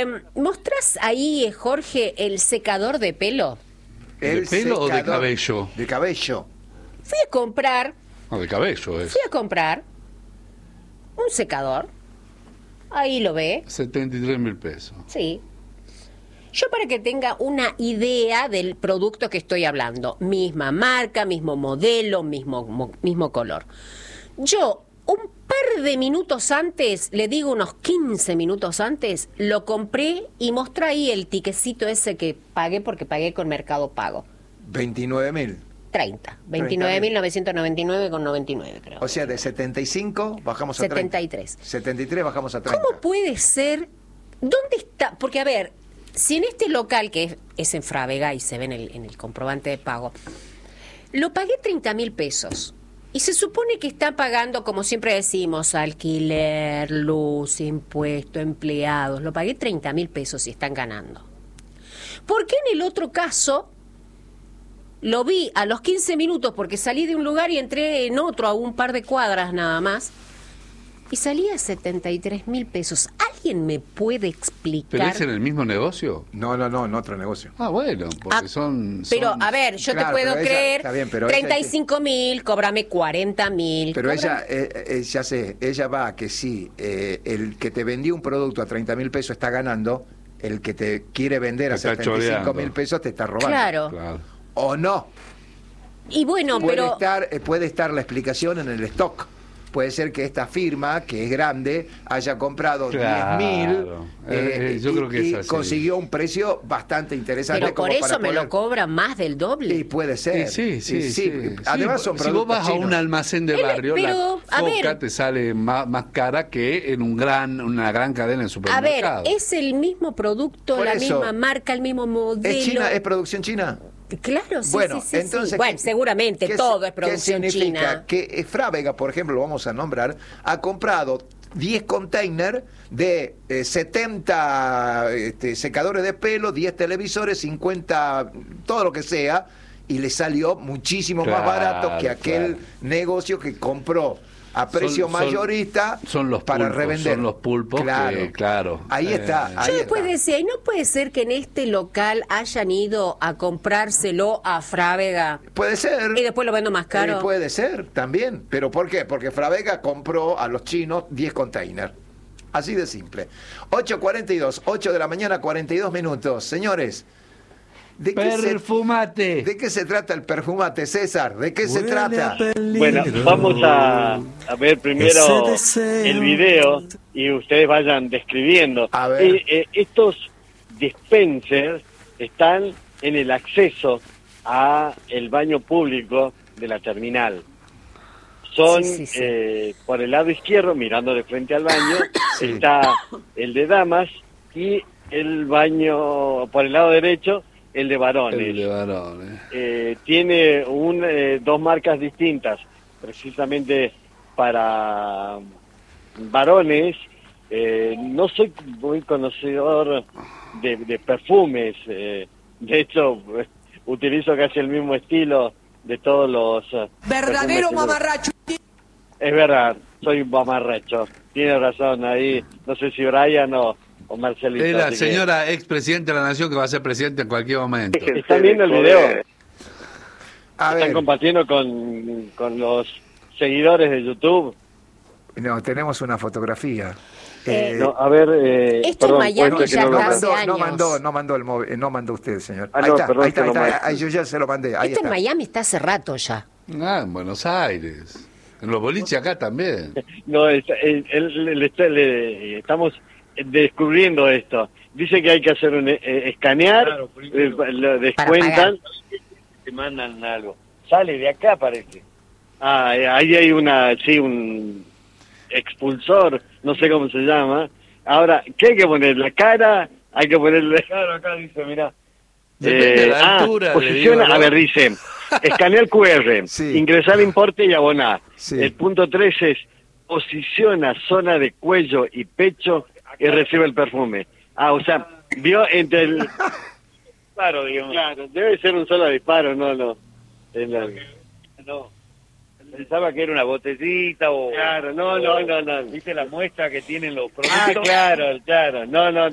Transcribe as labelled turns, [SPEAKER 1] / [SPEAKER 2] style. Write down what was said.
[SPEAKER 1] ¿Mostrás ahí, Jorge, el secador de pelo?
[SPEAKER 2] ¿De pelo o de cabello?
[SPEAKER 3] De cabello.
[SPEAKER 1] Fui a comprar.
[SPEAKER 2] No, de cabello es.
[SPEAKER 1] Fui a comprar un secador. Ahí lo ve.
[SPEAKER 2] 73.000 pesos.
[SPEAKER 1] Sí. Yo, para que tenga una idea del producto que estoy hablando, misma marca, mismo modelo, mismo color. Yo, un par de minutos antes, le digo unos 15 minutos antes, lo compré y mostré ahí el tiquecito ese que pagué, porque pagué con Mercado Pago.
[SPEAKER 3] 29.000.
[SPEAKER 1] 29.999,99, creo.
[SPEAKER 3] O sea, de 75 bajamos a
[SPEAKER 1] 73.
[SPEAKER 3] 73 bajamos a 30.
[SPEAKER 1] ¿Cómo puede ser? ¿Dónde está? Porque, a ver, si en este local, que es en Frávega y se ve en el comprobante de pago, lo pagué 30.000 pesos. Y se supone que está pagando, como siempre decimos, alquiler, luz, impuesto, empleados. Lo pagué 30.000 pesos y están ganando. ¿Por qué en el otro caso lo vi a los 15 minutos, porque salí de un lugar y entré en otro a un par de cuadras nada más, y salía a 73.000 pesos? ¿Alguien me puede explicar?
[SPEAKER 2] ¿Pero es en el mismo negocio?
[SPEAKER 3] No, en otro negocio.
[SPEAKER 2] Ah, bueno, porque son...
[SPEAKER 1] Pero, a ver, yo
[SPEAKER 3] Claro,
[SPEAKER 1] te puedo
[SPEAKER 3] pero
[SPEAKER 1] creer,
[SPEAKER 3] está bien, pero
[SPEAKER 1] 35.000, cóbrame 40.000.
[SPEAKER 3] Pero ella, ya sé, ella va a que sí, el que te vendió un producto a 30.000 pesos está ganando, el que te quiere vender a
[SPEAKER 2] Te está
[SPEAKER 3] 75.000 pesos te está robando.
[SPEAKER 1] Claro.
[SPEAKER 3] ¿O no?
[SPEAKER 1] Y bueno, pero...
[SPEAKER 3] Puede estar la explicación en el stock. Puede ser que esta firma, que es grande, haya comprado 10.000
[SPEAKER 2] yo creo que
[SPEAKER 3] y
[SPEAKER 2] es así.
[SPEAKER 3] consiguió un precio bastante interesante.
[SPEAKER 1] Pero por
[SPEAKER 3] como
[SPEAKER 1] eso
[SPEAKER 3] para
[SPEAKER 1] me
[SPEAKER 3] poder...
[SPEAKER 1] lo cobran más del doble.
[SPEAKER 3] Y puede ser.
[SPEAKER 2] Sí.
[SPEAKER 3] Además son
[SPEAKER 2] si
[SPEAKER 3] productos
[SPEAKER 2] vos vas a un
[SPEAKER 3] chinos.
[SPEAKER 2] almacén de barrio,
[SPEAKER 1] pero,
[SPEAKER 2] la
[SPEAKER 1] a
[SPEAKER 2] Coca
[SPEAKER 1] ver,
[SPEAKER 2] te sale más cara que en una gran cadena de
[SPEAKER 1] a
[SPEAKER 2] supermercados.
[SPEAKER 1] ver, es el mismo producto,
[SPEAKER 3] Por
[SPEAKER 1] la
[SPEAKER 3] eso,
[SPEAKER 1] misma marca, el mismo modelo.
[SPEAKER 3] ¿Es China? ¿Es producción china?
[SPEAKER 1] Claro, sí,
[SPEAKER 3] Bueno,
[SPEAKER 1] sí.
[SPEAKER 3] entonces,
[SPEAKER 1] Bueno, seguramente todo es producción
[SPEAKER 3] ¿qué significa?
[SPEAKER 1] china.
[SPEAKER 3] Que Frávega, por ejemplo, lo vamos a nombrar, ha comprado 10 containers de 70 secadores de pelo, 10 televisores, 50, todo lo que sea, y le salió muchísimo más barato que aquel negocio que compró a precio mayorista
[SPEAKER 2] son los
[SPEAKER 3] para
[SPEAKER 2] pulpos,
[SPEAKER 3] revender.
[SPEAKER 2] Son los pulpos, claro.
[SPEAKER 3] Ahí está.
[SPEAKER 1] Yo después decía, ¿y no puede ser que en este local hayan ido a comprárselo a Frávega?
[SPEAKER 3] Puede ser.
[SPEAKER 1] Y después lo vendo más caro.
[SPEAKER 3] Puede ser, también. ¿Pero por qué? Porque Frávega compró a los chinos 10 containers. Así de simple. 8:42, 8 de la mañana, 42 minutos. Señores, ¿de qué se trata el perfumate, César? ¿De qué se trata?
[SPEAKER 4] Bueno, vamos a ver primero el video y ustedes vayan describiendo.
[SPEAKER 3] A ver.
[SPEAKER 4] Estos dispensers están en el acceso a el baño público de la terminal. Son
[SPEAKER 1] Sí.
[SPEAKER 4] por el lado izquierdo, mirando de frente al baño, está el de damas, y el baño por el lado derecho, el de varones.
[SPEAKER 2] El de varones.
[SPEAKER 4] Tiene dos marcas distintas, precisamente para varones. No soy muy conocedor de perfumes. De hecho, utilizo casi el mismo estilo de todos los...
[SPEAKER 5] verdadero mamarracho.
[SPEAKER 4] Es verdad, soy un mamarracho. Tiene razón ahí. No sé si Brian o Marcelito.
[SPEAKER 2] Es la señora expresidenta de la Nación que va a ser presidente en cualquier momento.
[SPEAKER 4] ¿Están viendo el video?
[SPEAKER 3] A
[SPEAKER 4] ¿Están
[SPEAKER 3] ver.
[SPEAKER 4] compartiendo con los seguidores de YouTube?
[SPEAKER 3] No, tenemos una fotografía.
[SPEAKER 4] No, a ver...
[SPEAKER 1] Esto en Miami
[SPEAKER 4] cuente que
[SPEAKER 1] ya
[SPEAKER 4] no lo
[SPEAKER 1] está
[SPEAKER 4] mandó.
[SPEAKER 1] hace años.
[SPEAKER 3] No mandó usted, señor.
[SPEAKER 4] Ah,
[SPEAKER 3] ahí
[SPEAKER 4] no,
[SPEAKER 3] está,
[SPEAKER 4] perdón,
[SPEAKER 3] ahí está,
[SPEAKER 4] que lo mandé.
[SPEAKER 3] ahí yo ya se lo mandé. Ahí
[SPEAKER 1] Esto en
[SPEAKER 3] está.
[SPEAKER 1] Miami está hace rato ya.
[SPEAKER 2] En Buenos Aires. En los boliches acá también.
[SPEAKER 4] No, estamos descubriendo esto. Dice que hay que hacer un escanear, lo descuentan, te mandan algo. Sale de acá, parece. Ah, ahí hay un expulsor, no sé cómo se llama. Ahora, ¿qué hay que poner? ¿La cara? Hay que ponerle... Claro, acá dice, mirá.
[SPEAKER 2] Depende de la altura.
[SPEAKER 4] Posiciona, a ver, dice, escanea el QR,
[SPEAKER 3] Sí.
[SPEAKER 4] ingresar importe y abonar.
[SPEAKER 3] Sí.
[SPEAKER 4] El punto 3 es, posiciona zona de cuello y pecho y recibe el perfume. Ah, o sea, vio entre el... Disparo, digamos. Claro, debe ser un solo disparo, no. No.
[SPEAKER 6] Pensaba que era una botellita o...
[SPEAKER 4] Claro, no.
[SPEAKER 6] ¿Viste la muestra que tienen los productos?
[SPEAKER 4] Ah, claro. No.